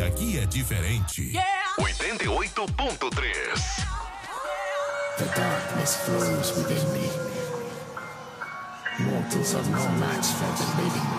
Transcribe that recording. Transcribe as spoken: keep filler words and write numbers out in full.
aqui é diferente. Yeah. oitenta e oito ponto três. The darkness flows within me. Mortals are no match for the living